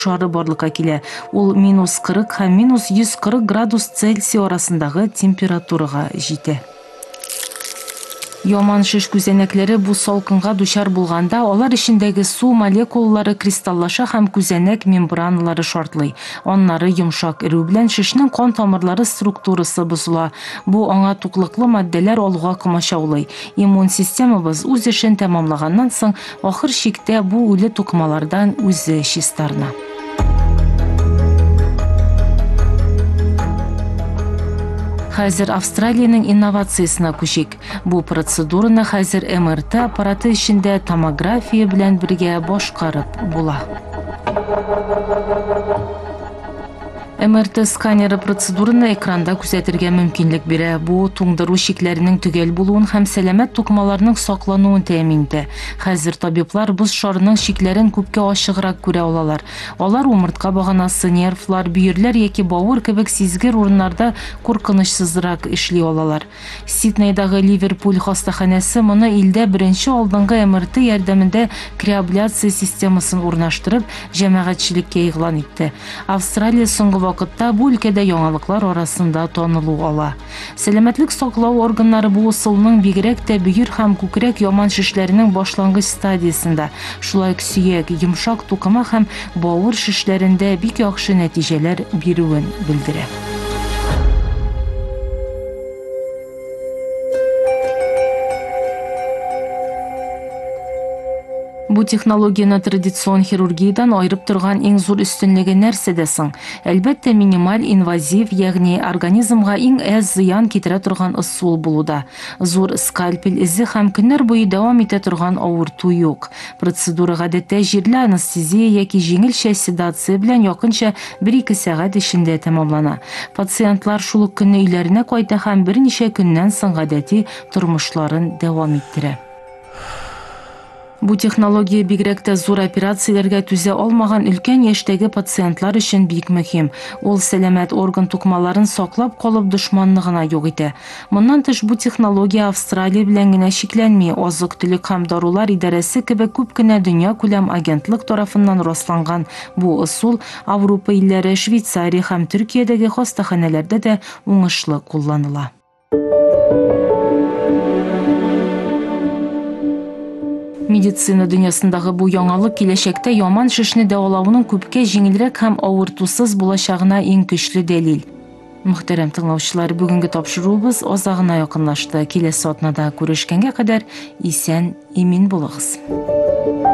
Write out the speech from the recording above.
шары барлыкка килә. Ул -40 һәм -140 градус Цельсий арасындагы температурага җитә. Яман шиш күзәнәкләре бу салкынга дучар булганда, алар ишендәге су молекулалары кристаллаша һәм күзәнәк мембраналары шартлый. Аннары йомшак эрү белән шишнең кан тамырлары структурасы бозыла. Бу аңа туклыклы матдәләр алуга комачаулый. Иммун системабыз үз эшен тәмамлаганнан соң, ахыр чиктә бу үле тукмалардан үзе чистарына. Хәзер Австралиянең инновациясына күчик. Бу процедураны хәзер МРТ аппараты эчендә томография белән бергә башкарып була. МРТ сканеры процедураны экранда күзәтергә мөмкинлек бирә. Бу туңдыру шикләренең төгәл булуын һәм сәламәт тукмаларның саклануын тәэмин итә. Хәзер табиблар боз шарының шикләрен күпкә ачыграк күрә алалар. Алар умыртка баганасы, нервлар, бөерләр яки бавыр кебек сизгер урыннарда куркынычсызрак эшли алалар. Сиднейдагы Ливерпуль хастаханәсе моны илдә беренче алдынгы МРТ ярдәмендә креабляция системасын урнаштырып, җәмәгатьчелеккә игълан итте. Австралия соңгы вакытта бу өлкәдә яңалыклар арасында танылу ала. Сәламәтлек саклау органнары бу усулның бигрәк тә бөер һәм күкрәк яман шишләренең башлангыч стадиясында, шулай ук сөяк, йомшак тукыма һәм бавыр шишләрендә бик яхшы нәтиҗәләр бирүен белдерә. Бу технологияны традицион хирургиядан айырып торган иң зур өстенлеге нәрсәдә соң? Әлбәттә, минималь инвазив, ягъни организмга иң әз зыян китерә торган ысул булуда. Зур скальпель изе һәм көннәр буе дәвам итә торган авырту юк. Процедура гадәттә җирле анестезия яки җиңелчә седация белән якынча 1-2 сәгать эчендә тәмамлана. Пациентлар шул ук көнне өйләренә кайта һәм берничә көннән соң гадәти тормышларын дәвам иттерә. Бу технология бигрәк тә зур операцияләргә түзә алмаган өлкән яшьтәге пациентлар өчен бик мөһим. Ул сәламәт орган тукмаларын саклап калып дошманлыгына юк итә. Моннан тыш бу технология Австралия белән генә шикләнми. Азык-төлек һәм дарулар идарәсе кебек күп кенә дөнья күләм агентлык тарафыннан расланган бу ысул Авропа илләре, Швейцария һәм Төркиядәге хастаханәләрдә дә уңышлы кулланыла. Медицина дөньясындагы бу яңалык киләчәктә яман шишне дәвалауның күпкә җиңелрәк һәм авыртусыз булачагына иң көчле дәлил. Мөхтәрәм тыңлаучылар, бүгенге тапшыруыбыз азагына якынлашты. Киләсе атнада күрешкәнгә кадәр исән, имин булыгыз.